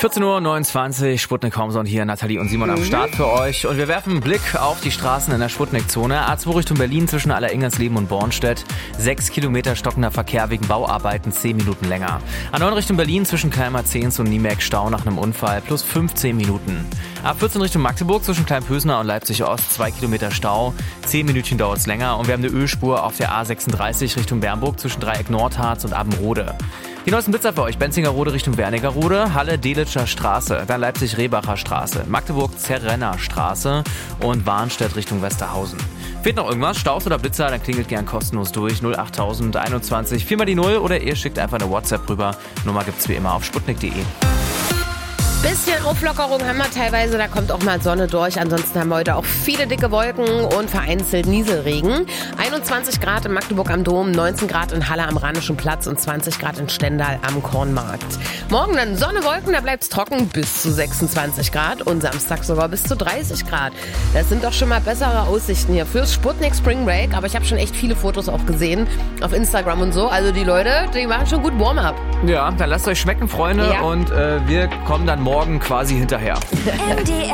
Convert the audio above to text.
14:29 Uhr, Sputnik Homson hier, Nathalie und Simon am Start für euch. Und wir werfen einen Blick auf die Straßen in der Sputnik-Zone. A2 Richtung Berlin zwischen Alleringernsleben und Bornstedt. 6 Kilometer stockender Verkehr wegen Bauarbeiten, 10 Minuten länger. A9 Richtung Berlin zwischen Kalmar-Zehns und Niemek Stau nach einem Unfall, plus 15 Minuten. A14 Richtung Magdeburg zwischen Kleinpösner und Leipzig-Ost, 2 Kilometer Stau. 10 Minütchen dauert es länger. Und wir haben eine Ölspur auf der A36 Richtung Bernburg zwischen Dreieck Nordharz und Abenrode. Die neuesten Blitzer für euch: Benzingerrode Richtung Wernigerode, Halle-Delitscher Straße, dann Leipzig-Rebacher Straße, Magdeburg-Zerrenner Straße und Warnstedt Richtung Westerhausen. Fehlt noch irgendwas? Staus oder Blitzer? Dann klingelt gern kostenlos durch 08000 21 4 mal die 0 oder ihr schickt einfach eine WhatsApp rüber. Nummer gibt's wie immer auf sputnik.de. Bisschen Auflockerung haben wir teilweise, da kommt auch mal Sonne durch. Ansonsten haben wir heute auch viele dicke Wolken und vereinzelt Nieselregen. 21 Grad in Magdeburg am Dom, 19 Grad in Halle am Rhanischen Platz und 20 Grad in Stendal am Kornmarkt. Morgen dann Sonne, Wolken, da bleibt's trocken bis zu 26 Grad und Samstag sogar bis zu 30 Grad. Das sind doch schon mal bessere Aussichten hier fürs Sputnik Spring Break. Aber ich habe schon echt viele Fotos auch gesehen auf Instagram und so. Also die Leute, die machen schon gut Warm-up. Ja, dann lasst euch schmecken, Freunde, Ja. und wir kommen dann morgen quasi hinterher.